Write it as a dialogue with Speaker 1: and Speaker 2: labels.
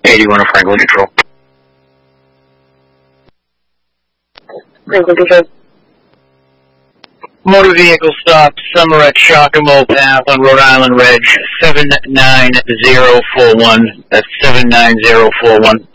Speaker 1: 81 of Franklin Control.
Speaker 2: Franklin Control.
Speaker 1: Motor vehicle stop somewhere at Shakamo Path on Rhode Island Reg 79041. That's 79041.